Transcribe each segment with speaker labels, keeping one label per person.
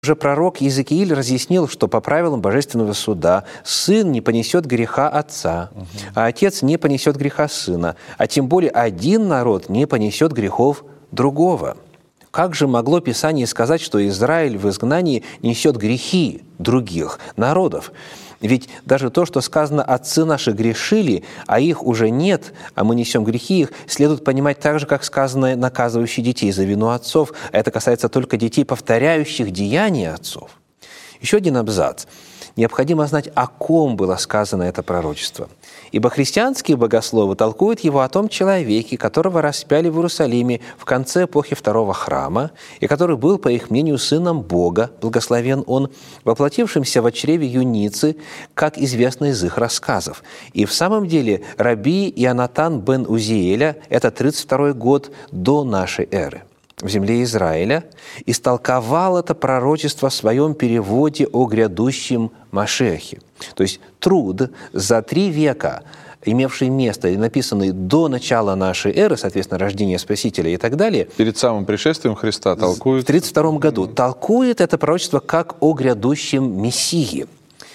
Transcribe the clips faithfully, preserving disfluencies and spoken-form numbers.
Speaker 1: Уже пророк Иезекииль разъяснил, что по правилам божественного суда сын не понесет греха отца, угу. а отец не понесет греха сына, а тем более один народ не понесет грехов другого. Как же могло Писание сказать, что Израиль в изгнании несет грехи других народов? Ведь даже то, что сказано «отцы наши грешили», а их уже нет, а мы несем грехи их, следует понимать так же, как сказано «наказывающий детей за вину отцов». А это касается только детей, повторяющих деяния отцов. Еще один абзац. Необходимо знать, о ком было сказано это пророчество. Ибо христианские богословы толкуют его о том человеке, которого распяли в Иерусалиме в конце эпохи Второго храма, и который был, по их мнению, сыном Бога, благословен он, воплотившимся в чреве юницы, как известно из их рассказов. И в самом деле раби Ионатан бен Узиэля – это тридцать второй год до нашей эры в земле Израиля, истолковал это пророчество в своем переводе о грядущем Машиахе. То есть труд за три века, имевший место и написанный до начала нашей эры, соответственно, рождения Спасителя и так далее.
Speaker 2: Перед самым пришествием Христа толкует.
Speaker 1: В тридцать втором году толкует это пророчество как о грядущем Мессии.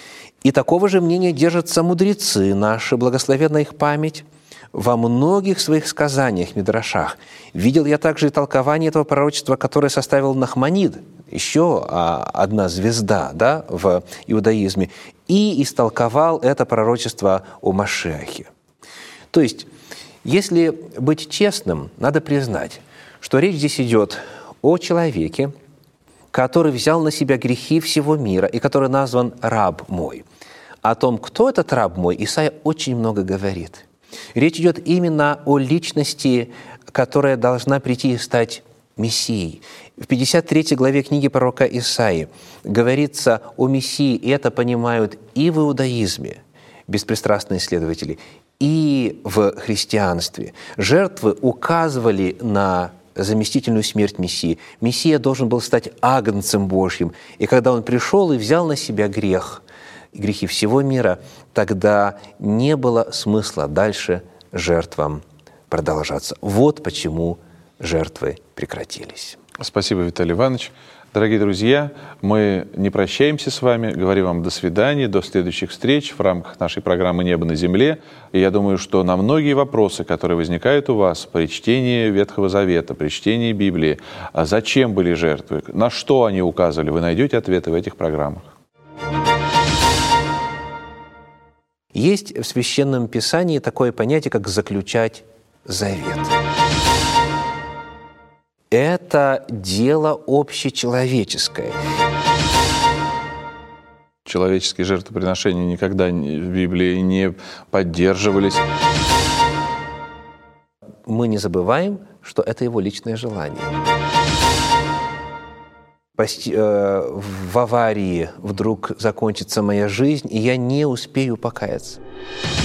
Speaker 1: И такого же мнения держатся мудрецы наши, благословенна их память, во многих своих сказаниях, мидрашах. Видел я также и толкование этого пророчества, которое составил Нахманид, еще одна звезда, да, в иудаизме, и истолковал это пророчество о Машиахе. То есть, если быть честным, надо признать, что речь здесь идет о человеке, который взял на себя грехи всего мира и который назван «раб мой». О том, кто этот раб мой, Исайя очень много говорит. Речь идет именно о личности, которая должна прийти и стать Мессией. В пятьдесят третьей главе книги пророка Исаии говорится о Мессии, и это понимают и в иудаизме, беспристрастные исследователи, и в христианстве. Жертвы указывали на заместительную смерть Мессии. Мессия должен был стать агнцем Божьим, и когда он пришел и взял на себя грех, грехи всего мира, тогда не было смысла дальше жертвам продолжаться. Вот почему жертвы прекратились.
Speaker 2: Спасибо, Виталий Иванович. Дорогие друзья, мы не прощаемся с вами, говорим вам до свидания, до следующих встреч в рамках нашей программы «Небо на земле». И я думаю, что на многие вопросы, которые возникают у вас при чтении Ветхого Завета, при чтении Библии, зачем были жертвы, на что они указывали, вы найдете ответы в этих программах.
Speaker 1: Есть в Священном Писании такое понятие, как «заключать завет». Это дело общечеловеческое.
Speaker 2: Человеческие жертвоприношения никогда в Библии не поддерживались.
Speaker 1: Мы не забываем, что это его личное желание. В аварии вдруг закончится моя жизнь, и я не успею покаяться.